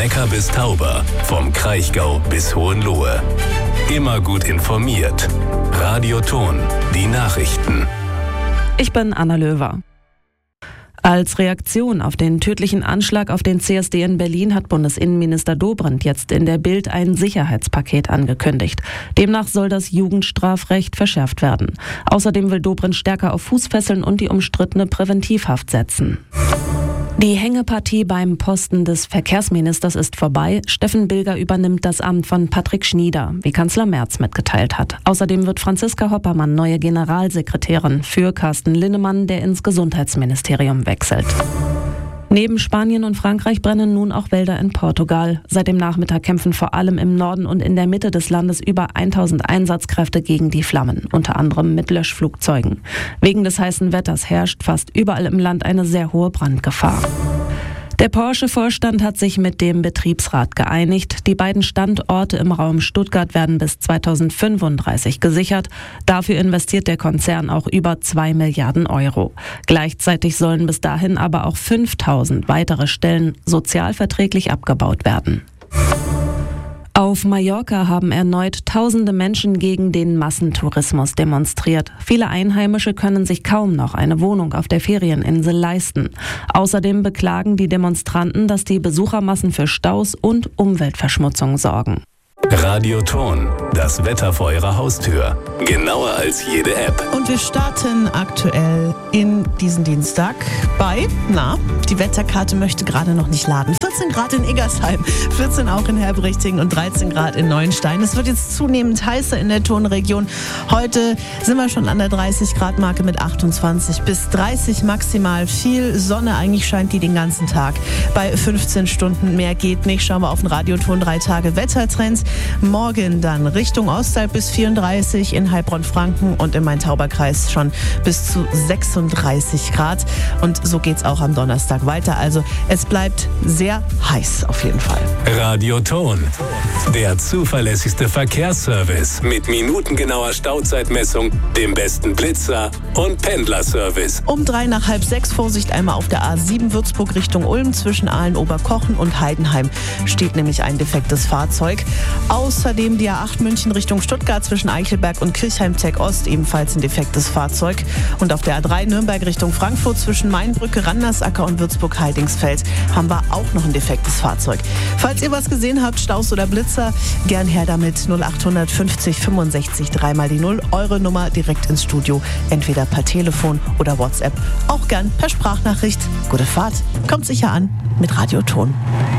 Neckar bis Tauber, vom Kraichgau bis Hohenlohe. Immer gut informiert. Radio Thon, die Nachrichten. Ich bin Anna Löwer. Als Reaktion auf den tödlichen Anschlag auf den CSD in Berlin hat Bundesinnenminister Dobrindt jetzt in der Bild ein Sicherheitspaket angekündigt. Demnach soll das Jugendstrafrecht verschärft werden. Außerdem will Dobrindt stärker auf Fußfesseln und die umstrittene Präventivhaft setzen. Die Hängepartie beim Posten des Verkehrsministers ist vorbei. Steffen Bilger übernimmt das Amt von Patrick Schnieder, wie Kanzler Merz mitgeteilt hat. Außerdem wird Franziska Hoppermann neue Generalsekretärin für Carsten Linnemann, der ins Gesundheitsministerium wechselt. Neben Spanien und Frankreich brennen nun auch Wälder in Portugal. Seit dem Nachmittag kämpfen vor allem im Norden und in der Mitte des Landes über 1000 Einsatzkräfte gegen die Flammen, unter anderem mit Löschflugzeugen. Wegen des heißen Wetters herrscht fast überall im Land eine sehr hohe Brandgefahr. Der Porsche-Vorstand hat sich mit dem Betriebsrat geeinigt. Die beiden Standorte im Raum Stuttgart werden bis 2035 gesichert. Dafür investiert der Konzern auch über 2 Milliarden Euro. Gleichzeitig sollen bis dahin aber auch 5000 weitere Stellen sozialverträglich abgebaut werden. Auf Mallorca haben erneut tausende Menschen gegen den Massentourismus demonstriert. Viele Einheimische können sich kaum noch eine Wohnung auf der Ferieninsel leisten. Außerdem beklagen die Demonstranten, dass die Besuchermassen für Staus und Umweltverschmutzung sorgen. Radio Thon, das Wetter vor Ihrer Haustür. Genauer als jede App. Und wir starten aktuell in diesen Dienstag bei, die Wetterkarte möchte gerade noch nicht laden. 14 Grad in Eggersheim, 14 auch in Herbrichting und 13 Grad in Neuenstein. Es wird jetzt zunehmend heißer in der Thonregion. Heute sind wir schon an der 30 Grad Marke mit 28 bis 30 maximal. Viel Sonne, eigentlich scheint die den ganzen Tag. Bei 15 Stunden mehr geht nicht. Schauen wir auf den Radio Thon 3 Tage Wettertrends. Morgen dann Richtung Ostalb bis 34, in Heilbronn-Franken und im Main-Tauber-Kreis schon bis zu 36 Grad. Und so geht's auch am Donnerstag weiter. Also es bleibt sehr heiß auf jeden Fall. Radio Thon, der zuverlässigste Verkehrsservice mit minutengenauer Stauzeitmessung, dem besten Blitzer und Pendlerservice. Um 5:03 Vorsicht einmal auf der A7 Würzburg Richtung Ulm zwischen Aalen-Oberkochen und Heidenheim steht nämlich ein defektes Fahrzeug. Außerdem die A8 München Richtung Stuttgart zwischen Eichelberg und Kirchheim-Tech Ost ebenfalls ein defektes Fahrzeug. Und auf der A3 Nürnberg Richtung Frankfurt zwischen Mainbrücke, Randersacker und Würzburg-Heidingsfeld haben wir auch noch ein defektes Fahrzeug. Falls ihr was gesehen habt, Staus oder Blitzer, gern her damit 0800 50 65 3x0. Eure Nummer direkt ins Studio, entweder per Telefon oder WhatsApp. Auch gern per Sprachnachricht. Gute Fahrt, kommt sicher an mit Radio Thon.